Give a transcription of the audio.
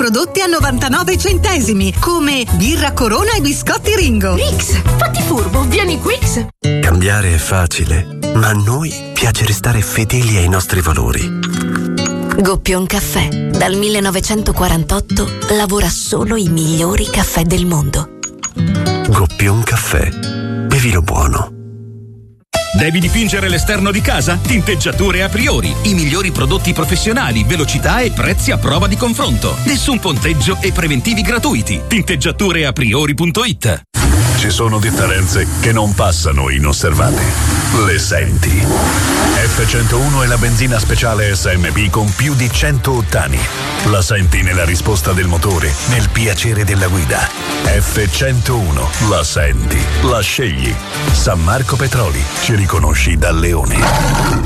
prodotti a 99 centesimi, come birra Corona e biscotti Ringo. Rix, fatti furbo, vieni Quix. Cambiare è facile, ma a noi piace restare fedeli ai nostri valori. Goppion Caffè, dal 1948 lavora solo i migliori caffè del mondo. Goppion Caffè, bevilo buono. Devi dipingere l'esterno di casa? Tinteggiature a priori. I migliori prodotti professionali, velocità e prezzi a prova di confronto. Nessun ponteggio e preventivi gratuiti. Tinteggiatureapriori.it. Ci sono differenze che non passano inosservate. Le senti. F101 è la benzina speciale SMP con più di 100 ottani. La senti nella risposta del motore, nel piacere della guida. F101, la senti, la scegli. San Marco Petroli, ci riconosci da Leone.